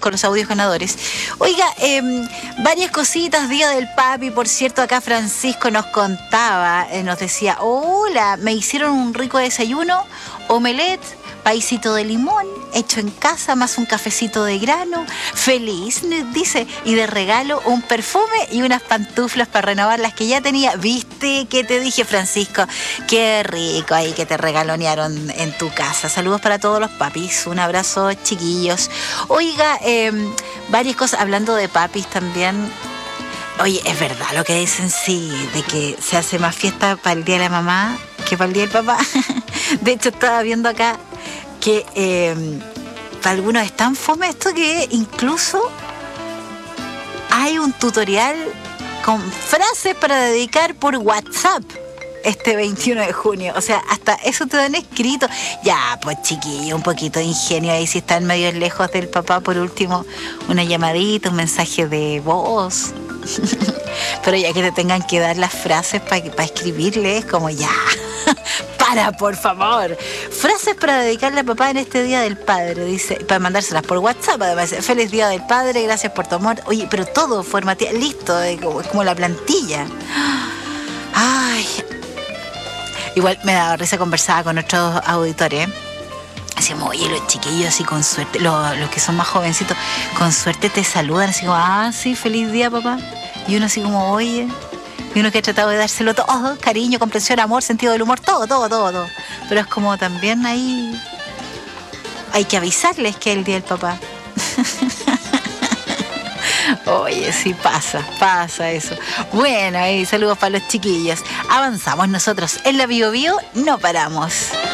con los audios ganadores. Oiga, varias cositas, Día del Papi, por cierto, acá Francisco nos contaba, nos decía, hola, me hicieron un rico desayuno, omelette, paisito de limón, hecho en casa, más un cafecito de grano, feliz, dice, y de regalo un perfume y unas pantuflas para renovar las que ya tenía. ¿Viste qué te dije, Francisco? Qué rico ahí que te regalonearon en tu casa. Saludos para todos los papis, un abrazo, chiquillos. Oiga, varias cosas, hablando de papis también. Oye, es verdad lo que dicen, sí, de que se hace más fiesta para el Día de la Mamá que para el Día del Papá. De hecho, estaba viendo acá que para algunos es tan fome esto que incluso hay un tutorial con frases para dedicar por WhatsApp este 21 de junio. O sea, hasta eso te dan escrito. Ya, pues chiquillo, un poquito de ingenio ahí si están medio lejos del papá. Por último, una llamadita, un mensaje de voz. Pero ya que te tengan que dar las frases para escribirle, es como ya, para, por favor. Frases para dedicarle a papá en este Día del Padre, dice, para mandárselas por WhatsApp, además. Feliz Día del Padre, gracias por tu amor. Oye, pero todo formateado, listo, es como la plantilla. Ay, igual me daba risa, conversaba con otros auditores. Decíamos, oye, los chiquillos, y con suerte, los que son más jovencitos, con suerte te saludan, así como, sí, feliz día, papá. Y uno así como, oye, y uno que ha tratado de dárselo todo, cariño, comprensión, amor, sentido del humor, todo. Pero es como también ahí hay que avisarles que es el día del papá. Oye, sí pasa eso. Bueno, saludos para los chiquillos. Avanzamos nosotros en la Bio Bio, no paramos.